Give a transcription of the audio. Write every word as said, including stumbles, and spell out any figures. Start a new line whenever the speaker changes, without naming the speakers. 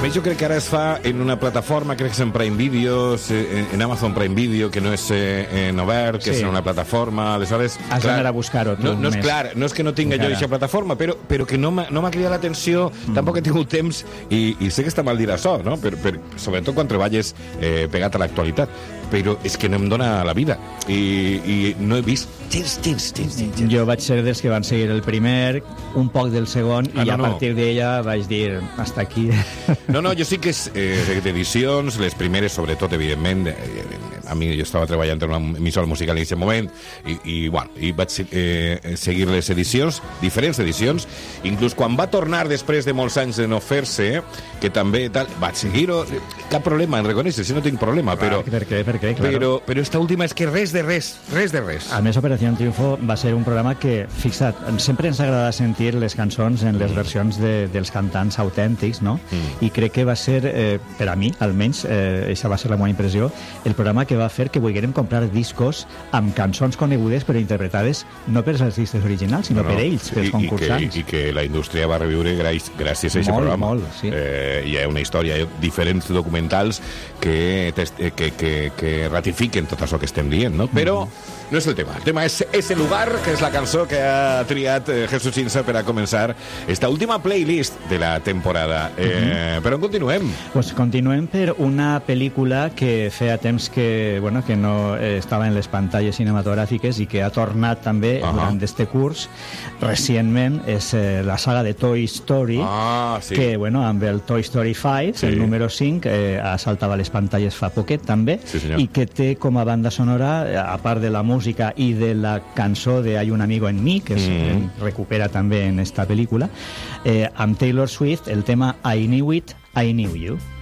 A més, jo crec que ara es fa en una plataforma, crec que és en Prime Video, en Amazon Prime Video, que no és en obert, que sí. és en una plataforma, aleshores...
Has d'anar a buscar-ho tu
no, no és
més.
Clar, no és que no tinga encara. jo aquesta plataforma, però, però que no m'ha no cridat l'atenció, mm. tampoc he tingut temps, i, i sé que està mal dir això, no? Per, per, sobretot quan treballes eh, pegat a l'actualitat, però és que no em dóna la vida, i, i no he vist gens, gens, gens, gens, gens.
Jo vaig ser dels que van seguir el primer, un poc del segon, ah, i no, a partir no. d'ella vaig dir, hasta aquí.
No, no, jo sí que és eh, d'edicions, les primeres, sobretot, evidentment, eh, a mi jo estava treballant en una emissora musical en aquest moment, i, i, bueno, i vaig eh, seguir les edicions, diferents edicions, inclús quan va tornar després de molts anys de no fer-se, que també tal, vaig seguir-ho, cap problema en reconèixer, si no tinc problema, però...
Per què, per què, claro.
Però, però esta última és que res de res, res de res.
A més, Operació Triunfo va ser un programa que, fixa't, sempre ens agrada sentir les cançons en les versions de, dels cantants autèntics, no? Mm. I crec que va ser, eh, per a mi, almenys, eh, això va ser la meva impressió, el programa que va fer que volguérem comprar discos amb cançons conegudes però interpretades no per els artistes originals, sinó no, no. per ells, pels
I,
concursants.
I que, I que la indústria va reviure gràcies, gràcies a aquest programa.
Molt, sí.
Eh, hi ha una història, hi ha diferents documentals que, que, que, que ratifiquen tot això que estem dient, no? Però no és el tema. El tema és Ese Lugar, que és la cançó que ha triat eh, Jesús Insa per a començar esta última playlist de la temporada. Eh, uh-huh. Però en continuem.
Pues continuem per una pel·lícula que feia temps que, bueno, que no eh, estava en les pantalles cinematogràfiques i que ha tornat també uh-huh. durant este curs. Recentment és eh, la saga de Toy Story,
ah, sí.
que, bueno, amb el Toy Story cinc, sí. el número cinc, eh, ha saltat a les pantalles fa poquet també,
sí,
i que té com a banda sonora, a part de la música i de la cançó de Hay un amigo en mi, que es mm. recupera també en esta pel·lícula, eh, amb Taylor Swift, el tema I Knew It, I Knew You.